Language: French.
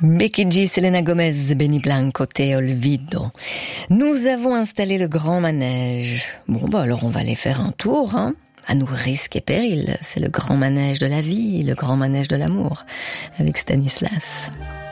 Becky G, Selena Gomez, Benny Blanco, Te Olvido. Nous avons installé le grand manège. Bon, alors on va aller faire un tour, hein. À nos risques et périls. C'est le grand manège de la vie, le grand manège de l'amour. Avec Stanislas.